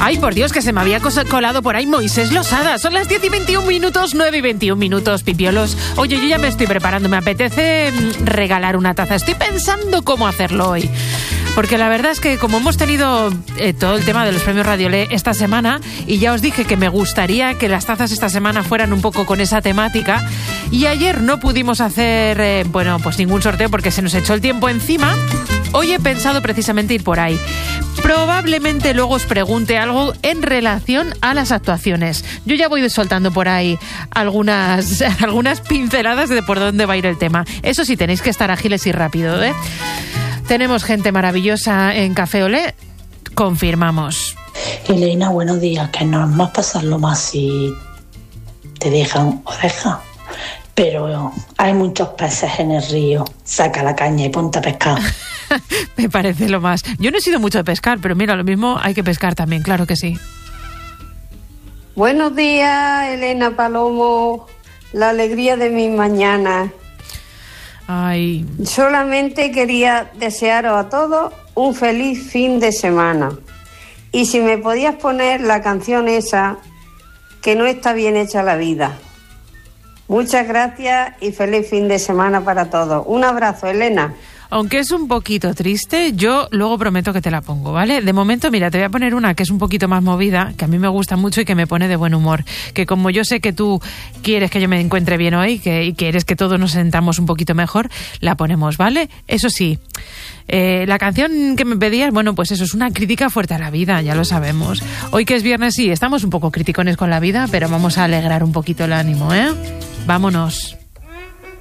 Ay, por Dios, que se me había colado por ahí Moisés Losada. Son las 10 y 21 minutos, 9 y 21 minutos, pipiolos. Oye, yo ya me estoy preparando, me apetece regalar una taza. Estoy pensando cómo hacerlo hoy. Porque la verdad es que como hemos tenido todo el tema de los premios Radiolé esta semana, y ya os dije que me gustaría que las tazas esta semana fueran un poco con esa temática, y ayer no pudimos hacer, pues ningún sorteo porque se nos echó el tiempo encima, hoy he pensado precisamente ir por ahí. Probablemente luego os pregunte algo en relación a las actuaciones. Yo ya voy soltando por ahí algunas pinceladas de por dónde va a ir el tema. Eso sí, tenéis que estar ágiles y rápido, ¿eh? Tenemos gente maravillosa en Café Olé. Confirmamos. Elena, buenos días. Que no es más pasarlo más si te dejan oreja. Pero hay muchos peces en el río. Saca la caña y ponte a pescar. Me parece lo más. Yo no he sido mucho de pescar, pero mira, lo mismo hay que pescar también, claro que sí. Buenos días, Elena Palomo. La alegría de mi mañana. Ay. Solamente quería desearos a todos un feliz fin de semana. Y si me podías poner la canción esa, que no está bien hecha la vida. Muchas gracias y feliz fin de semana para todos. Un abrazo, Elena. Aunque es un poquito triste, yo luego prometo que te la pongo, ¿vale? De momento, mira, te voy a poner una que es un poquito más movida, que a mí me gusta mucho y que me pone de buen humor. Que como yo sé que tú quieres que yo me encuentre bien hoy y quieres que todos nos sentamos un poquito mejor, la ponemos, ¿vale? Eso sí, la canción que me pedías, pues eso es una crítica fuerte a la vida, ya lo sabemos. Hoy que es viernes, sí, estamos un poco criticones con la vida, pero vamos a alegrar un poquito el ánimo, ¿eh? Vámonos.